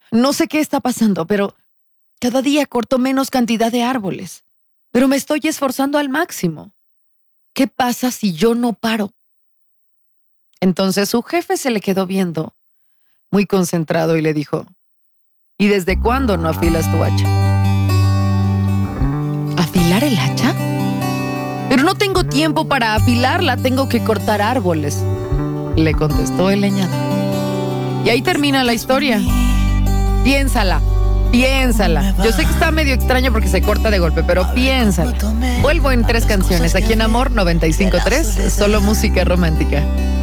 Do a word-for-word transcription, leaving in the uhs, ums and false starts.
No sé qué está pasando, pero cada día corto menos cantidad de árboles. Pero me estoy esforzando al máximo. ¿Qué pasa si yo no paro? Entonces su jefe se le quedó viendo, muy concentrado, y le dijo: ¿y desde cuándo no afilas tu hacha? ¿Afilar el hacha? Pero no tengo tiempo para afilarla, tengo que cortar árboles, le contestó el leñador. Y ahí termina la historia. Piénsala, piénsala. Yo sé que está medio extraño porque se corta de golpe, pero piénsala. Vuelvo en tres canciones, aquí en Amor noventa y cinco punto tres, solo música romántica.